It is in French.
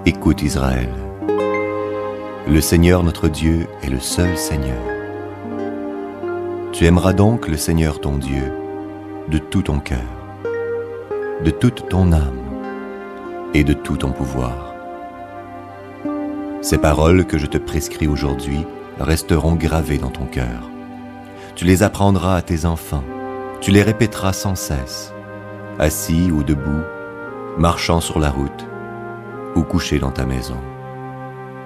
Écoute Israël, le Seigneur notre Dieu est le seul Seigneur. Tu aimeras donc le Seigneur ton Dieu de tout ton cœur, de toute ton âme et de tout ton pouvoir. Ces paroles que je te prescris aujourd'hui resteront gravées dans ton cœur. Tu les apprendras à tes enfants, tu les répéteras sans cesse, assis ou debout, marchant sur la route ou couché dans ta maison.